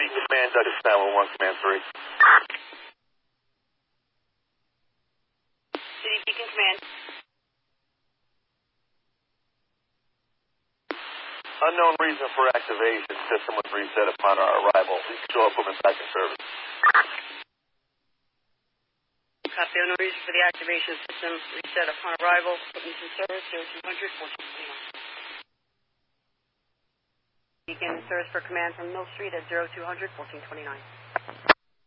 Beacon Command, Douglas 911, Command 3. City Beacon Command. Unknown reason for activation. System was reset upon our arrival. Please show equipment back in service. Copy. Unknown reason for the activation. System reset upon arrival. Equipment in service. 0200 1429. Beacon service for command from Mill Street at 0200 1429.